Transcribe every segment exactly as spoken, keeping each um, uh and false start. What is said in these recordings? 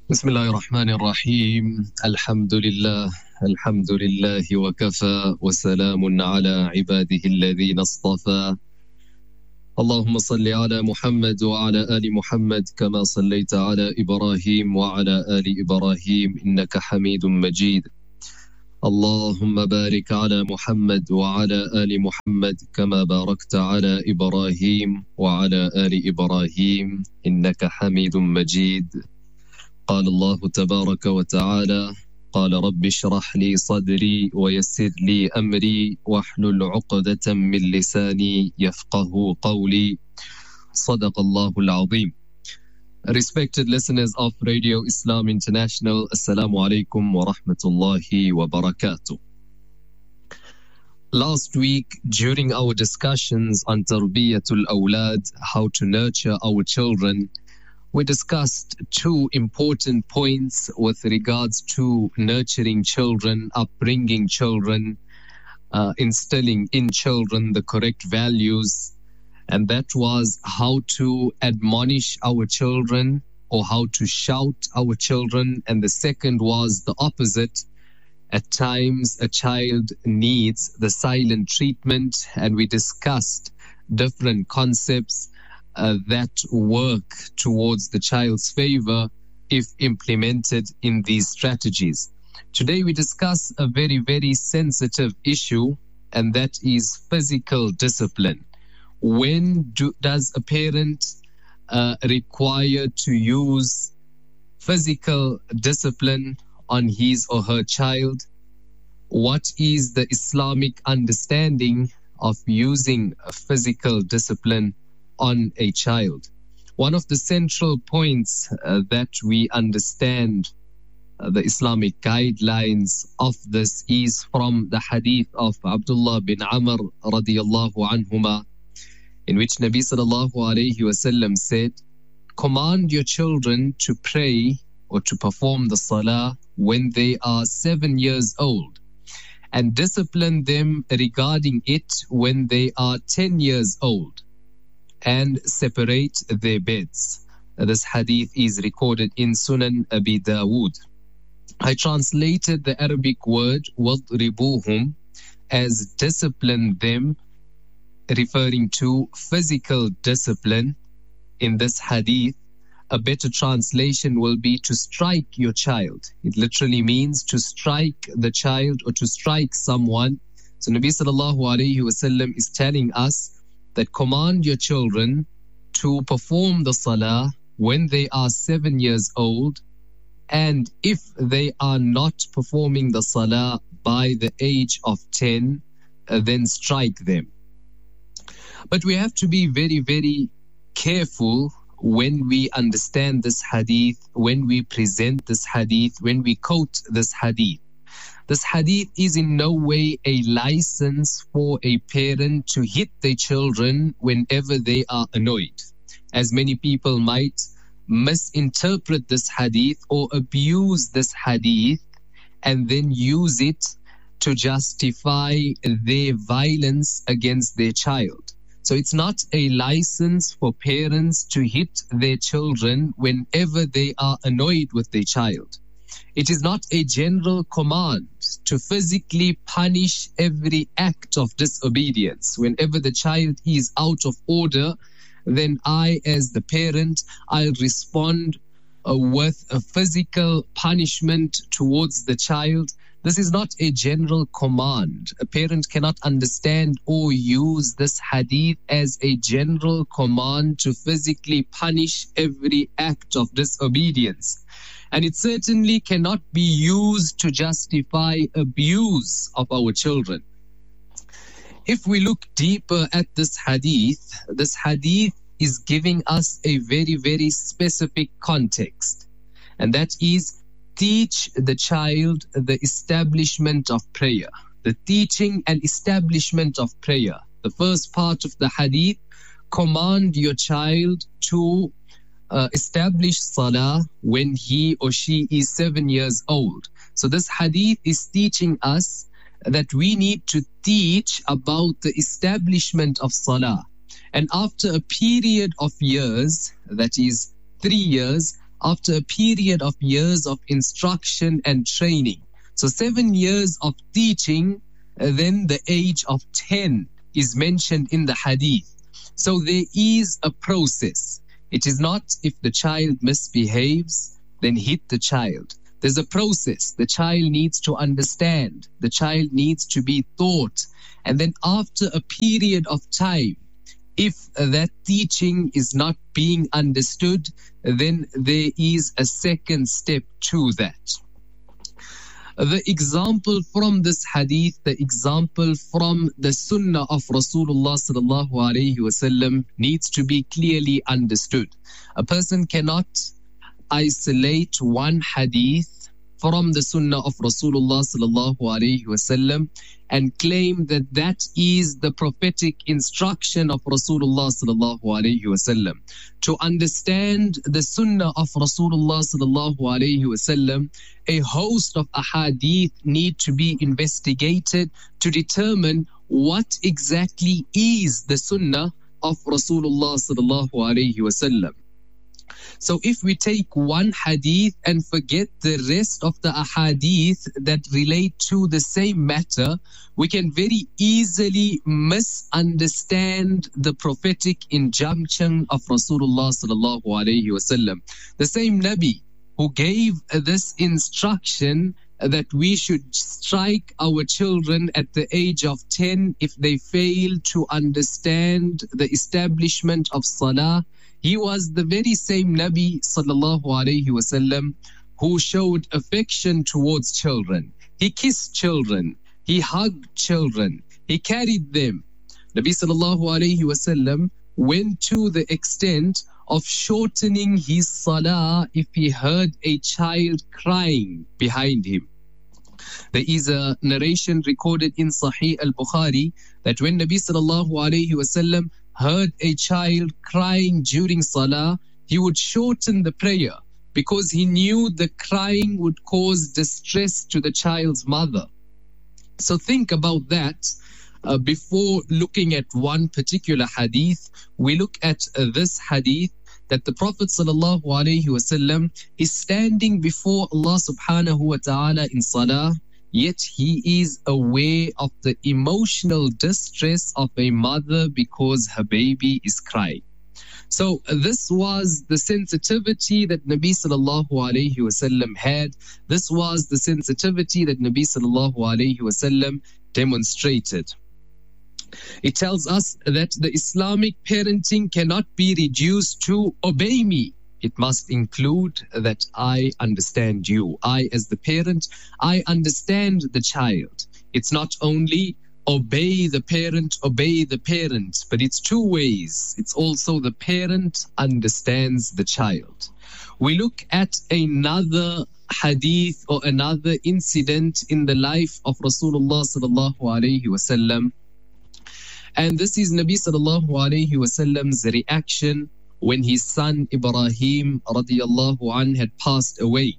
بسم الله الرحمن الرحيم الحمد لله الحمد لله وكفى وسلام على عباده الذين اصطفى اللهم صل على محمد وعلى آل محمد كما صليت على إبراهيم وعلى آل إبراهيم إنك حميد مجيد اللهم بارك على محمد وعلى آل محمد كما باركت على إبراهيم وعلى آل إبراهيم إنك حميد مجيد قال الله تبارك وتعالى قال رب اشرح لي صدري ويسر لي أمري واحلل عقدة من لساني يفقه قولي صدق الله العظيم. Respected listeners of Radio Islam International, Assalamu alaikum wa rahmatullahi wa barakatuh. Last week, during our discussions on Tarbiyatul Awlad, how to nurture our children, we discussed two important points with regards to nurturing children, upbringing children, uh, instilling in children the correct values, and that was how to admonish our children or how to shout our children. And the second was the opposite. At times, a child needs the silent treatment, and we discussed different concepts Uh, that work towards the child's favor if implemented in these strategies. Today we discuss a very, very sensitive issue, and that is physical discipline. When do, does a parent uh, require to use physical discipline on his or her child? What is the Islamic understanding of using physical discipline on a child? One of the central points uh, that we understand uh, the Islamic guidelines of this is from the hadith of Abdullah bin Amr radiyallahu anhuma, in which Nabi sallallahu alayhi wasallam said, command your children to pray or to perform the salah when they are seven years old, and discipline them regarding it when they are ten years old, and separate their beds. This hadith is recorded in Sunan Abi Dawood. I translated the Arabic word وَضْرِبُوهُمْ as discipline them, referring to physical discipline. In this hadith, a better translation will be to strike your child. It literally means to strike the child or to strike someone. So Nabi sallallahu alayhi wasallam is telling us that command your children to perform the salah when they are seven years old, and if they are not performing the salah by the age of ten, uh, then strike them. But we have to be very, very careful when we understand this hadith, when we present this hadith, when we quote this hadith. This hadith is in no way a license for a parent to hit their children whenever they are annoyed, as many people might misinterpret this hadith or abuse this hadith and then use it to justify their violence against their child. So it's not a license for parents to hit their children whenever they are annoyed with their child. It is not a general command to physically punish every act of disobedience. Whenever the child is out of order, then I, as the parent, I'll respond uh, with a physical punishment towards the child. This is not a general command. A parent cannot understand or use this hadith as a general command to physically punish every act of disobedience. And it certainly cannot be used to justify abuse of our children. If we look deeper at this hadith, this hadith is giving us a very, very specific context. And that is, teach the child the establishment of prayer. The teaching and establishment of prayer. The first part of the hadith, command your child to Uh, establish salah when he or she is seven years old. So this hadith is teaching us that we need to teach about the establishment of salah. And after a period of years, that is three years, after a period of years of instruction and training. So seven years of teaching, uh, then the age of ten is mentioned in the hadith. So there is a process. It is not if the child misbehaves, then hit the child. There's a process. The child needs to understand. The child needs to be taught. And then after a period of time, if that teaching is not being understood, then there is a second step to that. The example from this hadith, the example from the sunnah of Rasulullah sallallahu alaihi wasallam needs to be clearly understood. A person cannot isolate one hadith from the sunnah of Rasulullah sallallahu alaihi wasallam and claim that that is the prophetic instruction of Rasulullah sallallahu alaihi wasallam. To understand the sunnah of Rasulullah sallallahu alaihi wasallam, a host of ahadith need to be investigated to determine what exactly is the sunnah of Rasulullah sallallahu alaihi wasallam. So if we take one hadith and forget the rest of the ahadith that relate to the same matter, we can very easily misunderstand the prophetic injunction of Rasulullah sallallahu alaihi wasallam. The same Nabi who gave this instruction that we should strike our children at the age of ten if they fail to understand the establishment of salah. He was the very same Nabi sallallahu alaihi wasallam who showed affection towards children. He kissed children. He hugged children. He carried them. Nabi sallallahu alaihi wasallam went to the extent of shortening his salah if he heard a child crying behind him. There is a narration recorded in Sahih al-Bukhari that when Nabi sallallahu alaihi wasallam heard a child crying during salah, he would shorten the prayer because he knew the crying would cause distress to the child's mother. So think about that. Uh, before looking at one particular hadith, we look at uh, this hadith that the Prophet sallallahu alaihi wasallam is standing before Allah subhanahu wa ta'ala in salah, yet he is aware of the emotional distress of a mother because her baby is crying. So uh, this was the sensitivity that Nabi sallallahu alaihi wasallam had. This was the sensitivity that Nabi sallallahu alaihi wasallam demonstrated. It tells us that the Islamic parenting cannot be reduced to obey me. It must include that I understand you. I, as the parent, I understand the child. It's not only obey the parent, obey the parent, but it's two ways. It's also the parent understands the child. We look at another hadith or another incident in the life of Rasulullah sallallahu alaihi wasallam. And this is Nabi sallallahu alayhi wasallam's reaction when his son Ibrahim radiyallahu an had passed away.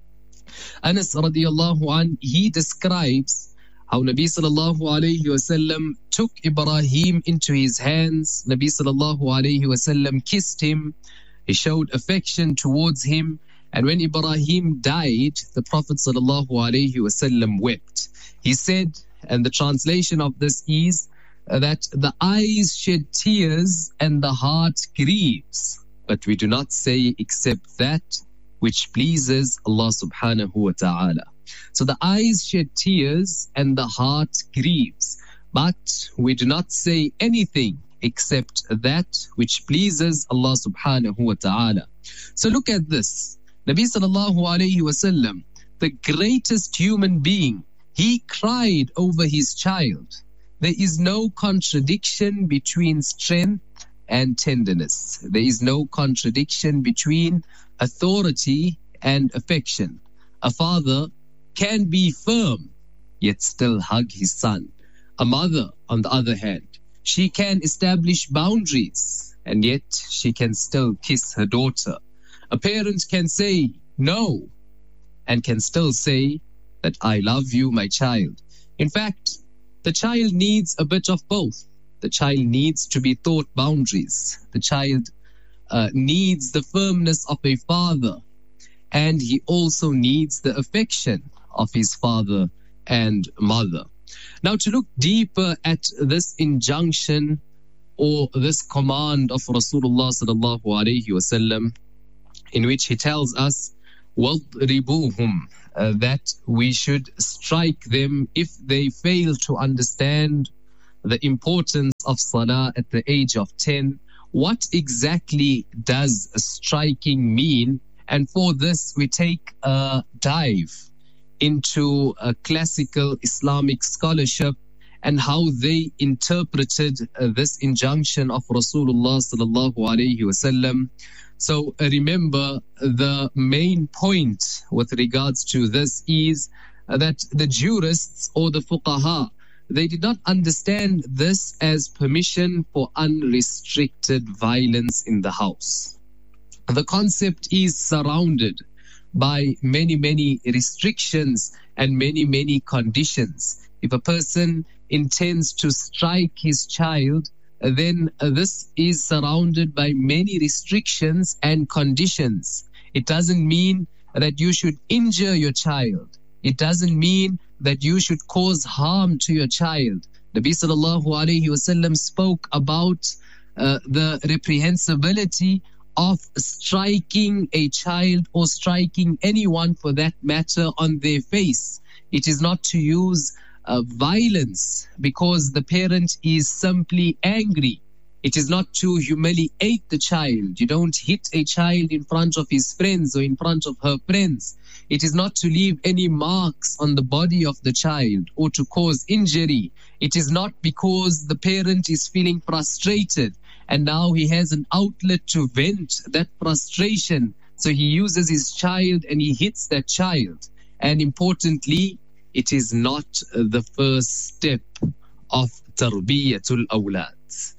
Anas radiyallahu an, he describes how Nabi sallallahu alayhi wasallam took Ibrahim into his hands. Nabi sallallahu alayhi wasallam kissed him. He showed affection towards him. And when Ibrahim died, the Prophet sallallahu alayhi wasallam wept. He said, and the translation of this is, that the eyes shed tears and the heart grieves, but we do not say except that which pleases Allah subhanahu wa ta'ala. So the eyes shed tears and the heart grieves, but we do not say anything except that which pleases Allah subhanahu wa ta'ala. So look at this. Nabi sallallahu alayhi wasallam, the greatest human being, he cried over his child. There is no contradiction between strength and tenderness. There is no contradiction between authority and affection. A father can be firm, yet still hug his son. A mother, on the other hand, she can establish boundaries, and yet she can still kiss her daughter. A parent can say no, and can still say that I love you, my child. In fact, the child needs a bit of both. The child needs to be taught boundaries. The child uh, needs the firmness of a father, and he also needs the affection of his father and mother. Now, to look deeper at this injunction or this command of Rasulullah sallallahu alaihi wasallam, in which he tells us, وَاضْرِبُوهُمْ, uh, that we should strike them if they fail to understand the importance of salah at the age of ten. What exactly does striking mean? And for this, we take a dive into a classical Islamic scholarship and how they interpreted uh, this injunction of Rasulullah sallallahu alaihi wasallam. So uh, remember, the main point with regards to this is uh, that the jurists or the fuqaha, they did not understand this as permission for unrestricted violence in the house. The concept is surrounded by many, many restrictions and many, many conditions. If a person intends to strike his child, then this is surrounded by many restrictions and conditions. It doesn't mean that you should injure your child. It doesn't mean that you should cause harm to your child. Nabi sallallahu alayhi wasallam spoke about uh, the reprehensibility of striking a child or striking anyone for that matter on their face. It is not to use uh, violence because the parent is simply angry. It is not to humiliate the child. You don't hit a child in front of his friends or in front of her friends. It is not to leave any marks on the body of the child or to cause injury. It is not because the parent is feeling frustrated and now he has an outlet to vent that frustration. So he uses his child and he hits that child. And importantly, it is not the first step of tarbiyatul awlad.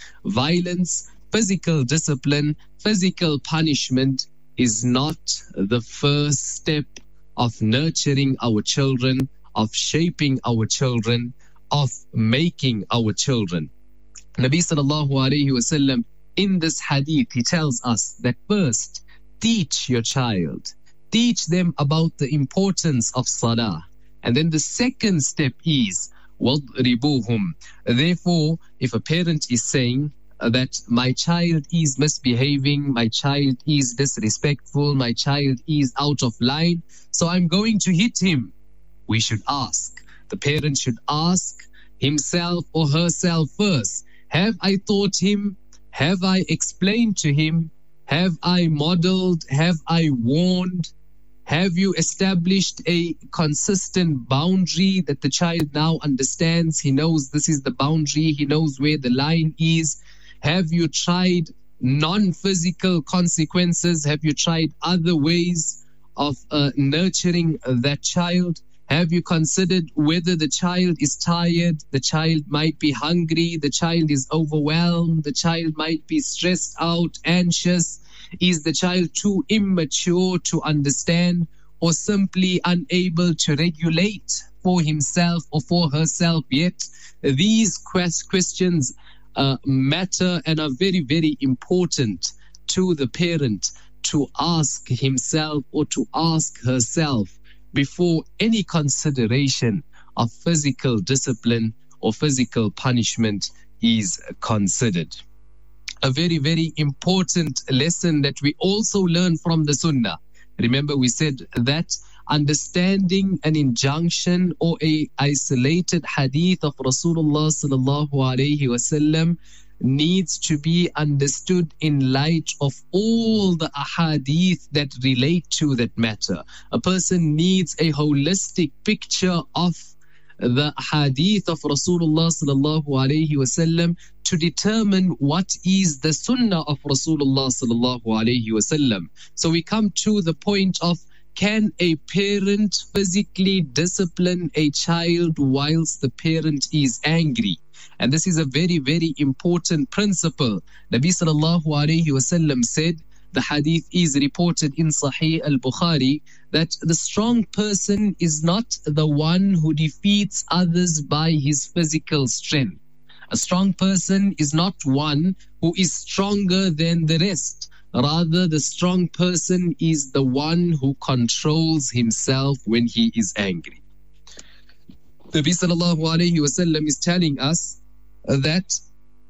Violence, physical discipline, physical punishment is not the first step of nurturing our children, of shaping our children, of making our children. Nabi sallallahu alayhi wasallam, in this hadith, he tells us that first, teach your child. Teach them about the importance of salah. And then the second step is, وَاضْرِبُوهُمْ. Therefore, if a parent is saying uh, that my child is misbehaving, my child is disrespectful, my child is out of line, so I'm going to hit him, we should ask. The parent should ask himself or herself first, have I taught him? Have I explained to him? Have I modeled? Have I warned? Have you established a consistent boundary that the child now understands? He knows this is the boundary. He knows where the line is. Have you tried non-physical consequences? Have you tried other ways of uh, nurturing uh, that child? Have you considered whether the child is tired, the child might be hungry, the child is overwhelmed, the child might be stressed out, anxious? Is the child too immature to understand or simply unable to regulate for himself or for herself yet? These quest- questions uh, matter and are very, very important to the parent to ask himself or to ask herself before any consideration of physical discipline or physical punishment is considered. A very, very important lesson that we also learn from the Sunnah. Remember, we said that understanding an injunction or a isolated hadith of Rasulullah sallallahu alaihi wasallam needs to be understood in light of all the ahadith that relate to that matter. A person needs a holistic picture of the hadith of Rasulullah sallallahu alaihi wasallam to determine what is the sunnah of Rasulullah sallallahu alaihi wasallam. So we come to the point of, can a parent physically discipline a child whilst the parent is angry? And this is a very, very important principle. Nabi sallallahu alayhi wasallam said, the hadith is reported in Sahih al-Bukhari, that the strong person is not the one who defeats others by his physical strength. A strong person is not one who is stronger than the rest, Rather, the strong person is the one who controls himself when he is angry. The Nabi sallallahu alayhi wasallam is telling us that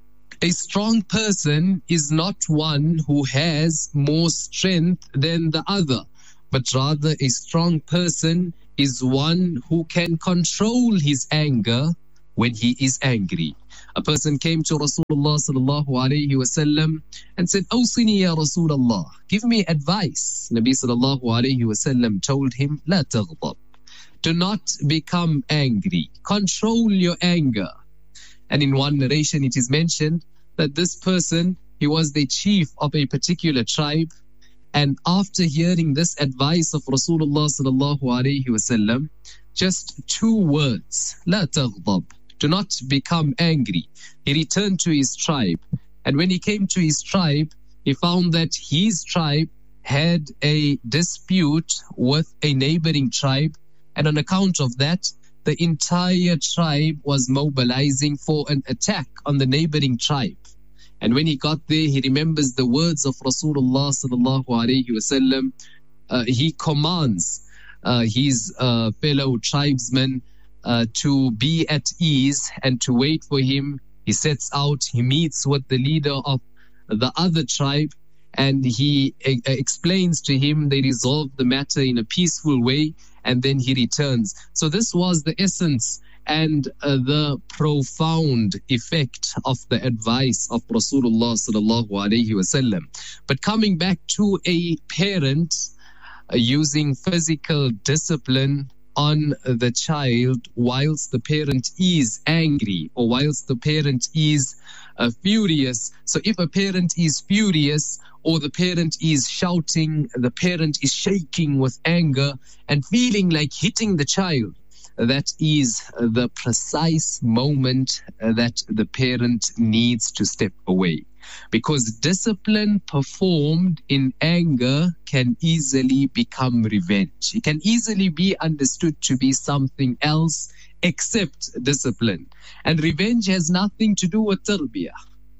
a strong person is not one who has more strength than the other, but rather a strong person is one who can control his anger when he is angry. A person came to Rasulullah sallallahu alayhi wasallam and said, "Awsini ya Rasulullah, give me advice." Nabi sallallahu alayhi wasallam told him, "La taghdab, do not become angry. Control your anger." And in one narration, it is mentioned that this person, he was the chief of a particular tribe. And after hearing this advice of Rasulullah sallallahu alayhi wasallam, just two words, "La taghdab," do not become angry. He returned to his tribe. And when he came to his tribe, he found that his tribe had a dispute with a neighboring tribe. And on account of that, the entire tribe was mobilizing for an attack on the neighboring tribe. And when he got there, he remembers the words of Rasulullah sallallahu alayhi wasallam. Uh, he commands uh, his uh, fellow tribesmen uh, to be at ease and to wait for him. He sets out, he meets with the leader of the other tribe, and he uh, explains to him. They resolve the matter in a peaceful way, and then he returns. So this was the essence and uh, the profound effect of the advice of Rasulullah sallallahu alaihi wasallam. But coming back to a parent uh, using physical discipline on the child whilst the parent is angry or whilst the parent is uh, furious. So if a parent is furious or the parent is shouting, the parent is shaking with anger and feeling like hitting the child, that is the precise moment that the parent needs to step away. Because discipline performed in anger can easily become revenge. It can easily be understood to be something else except discipline. And revenge has nothing to do with tarbiyah.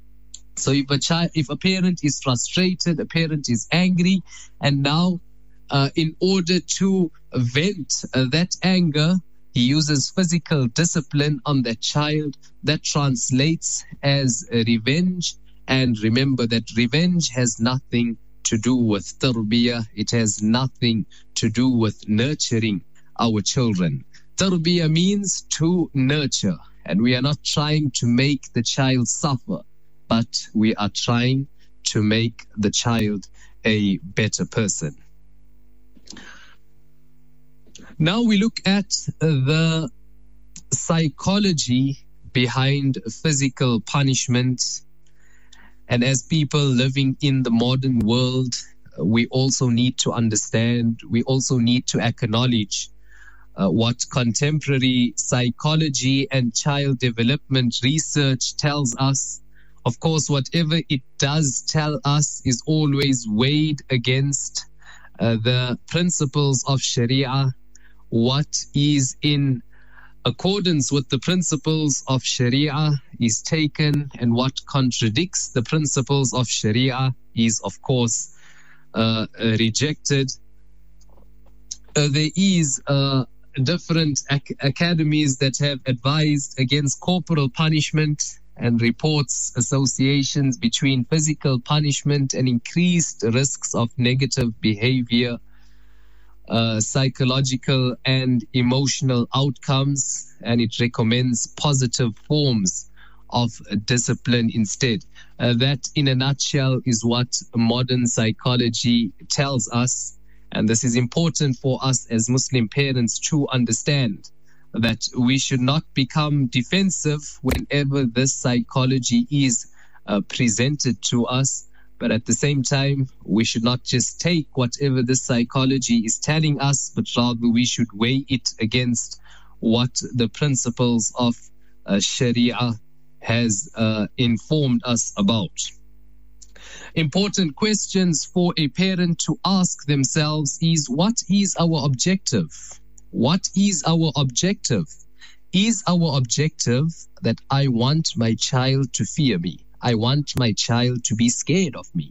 So if a child, if a parent is frustrated, a parent is angry, and now uh, in order to vent uh, that anger, he uses physical discipline on that child, that translates as a revenge. And remember that revenge has nothing to do with tarbiyah. It has nothing to do with nurturing our children. Tarbiyah means to nurture. And we are not trying to make the child suffer, but we are trying to make the child a better person. Now we look at the psychology behind physical punishment. And as people living in the modern world, we also need to understand, we also need to acknowledge uh, what contemporary psychology and child development research tells us. Of course, whatever it does tell us is always weighed against uh, the principles of Sharia. What is in accordance with the principles of Sharia is taken, and what contradicts the principles of Sharia is, of course, uh, rejected. Uh, there is uh, different ac- academies that have advised against corporal punishment and reports associations between physical punishment and increased risks of negative behavior, Uh, psychological and emotional outcomes, and it recommends positive forms of discipline instead. Uh, that, in a nutshell, is what modern psychology tells us, and this is important for us as Muslim parents to understand, that we should not become defensive whenever this psychology is uh, presented to us. But at the same time, we should not just take whatever this psychology is telling us, but rather we should weigh it against what the principles of uh, Sharia has uh, informed us about. Important questions for a parent to ask themselves is, what is our objective? What is our objective? Is our objective that I want my child to fear me? I want my child to be scared of me?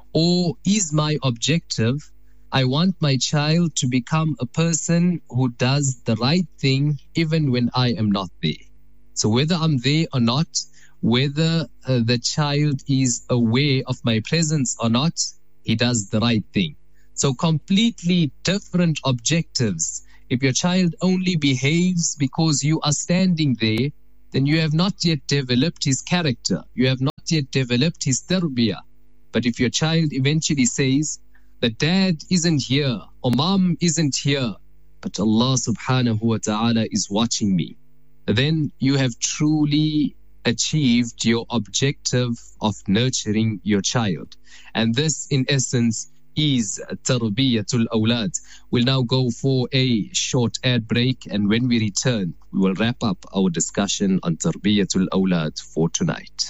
Or is my objective, I want my child to become a person who does the right thing even when I am not there. So whether I'm there or not, whether uh, the child is aware of my presence or not, he does the right thing. So completely different objectives. If your child only behaves because you are standing there, then you have not yet developed his character. You have not yet developed his tarbiyah. But if your child eventually says, that dad isn't here or mom isn't here, but Allah subhanahu wa ta'ala is watching me, then you have truly achieved your objective of nurturing your child. And this in essence is tarbiyatul awlad. We'll now go for a short ad break, and when we return, we will wrap up our discussion on tarbiyatul awlad for tonight.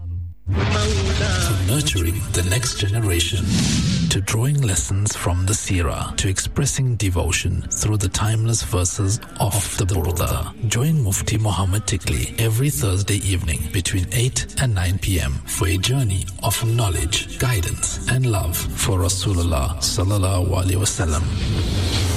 From nurturing the next generation, to drawing lessons from the seerah, to expressing devotion through the timeless verses of the Burda. Join Mufti Muhammad Tikli every Thursday evening between eight and nine p.m. for a journey of knowledge, guidance and love for Rasulullah sallallahu alaihi wasallam.